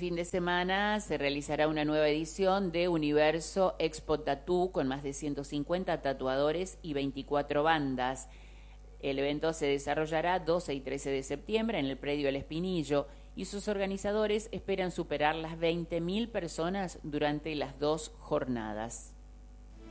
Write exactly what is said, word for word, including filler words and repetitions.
fin de semana se realizará una nueva edición de Universo Expo Tatú con más de ciento cincuenta tatuadores y veinticuatro bandas. El evento se desarrollará doce y trece de septiembre en el predio El Espinillo y sus organizadores esperan superar las veinte mil personas durante las dos jornadas.